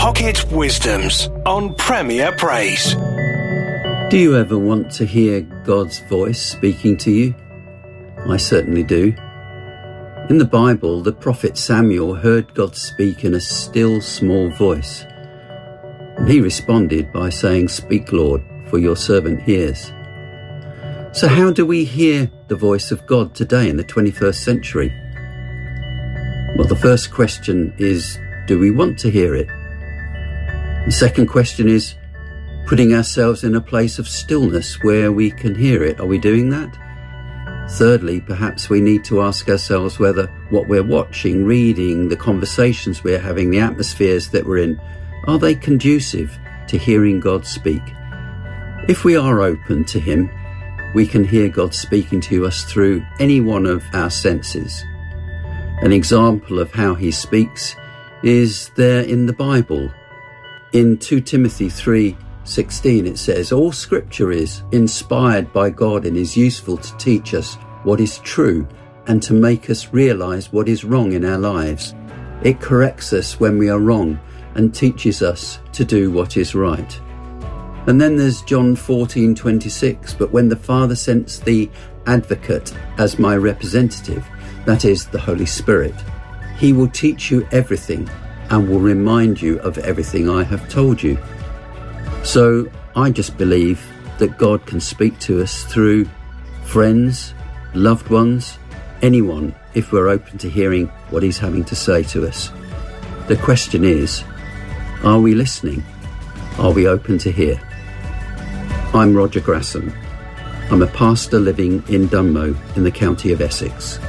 Pocket Wisdoms on Premier Praise. Do you ever want to hear God's voice speaking to you? I certainly do. In the Bible, the prophet Samuel heard God speak in a still small voice. And he responded by saying, "Speak, Lord, for your servant hears." So how do we hear the voice of God today in the 21st century? Well, the first question is, do we want to hear it? The second question is, putting ourselves in a place of stillness where we can hear it. Are we doing that? Thirdly, perhaps we need to ask ourselves whether what we're watching, reading, the conversations we're having, the atmospheres that we're in, are they conducive to hearing God speak? If we are open to Him, we can hear God speaking to us through any one of our senses. An example of how He speaks is there in the Bible. In 2 Timothy 3:16 it says, "All scripture is inspired by God and is useful to teach us what is true and to make us realize what is wrong in our lives. It corrects us when we are wrong and teaches us to do what is right." And then there's John 14:26, "But when the Father sends the Advocate as my representative, that is the Holy Spirit, He will teach you everything and will remind you of everything I have told you." So I just believe that God can speak to us through friends, loved ones, anyone, if we're open to hearing what He's having to say to us. The question is, are we listening? Are we open to hear? I'm Roger Grasson. I'm a pastor living in Dunmow in the county of Essex.